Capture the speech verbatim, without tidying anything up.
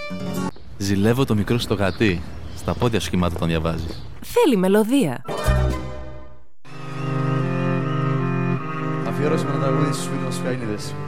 Ζηλεύω το μικρό στο γατί. Στα πόδια σου κοιμάται όταν διαβάζεις. Θέλει μελωδία. Αφιέρωση με ένα τραγούδι στους Φίλους Πιαΐνιδες.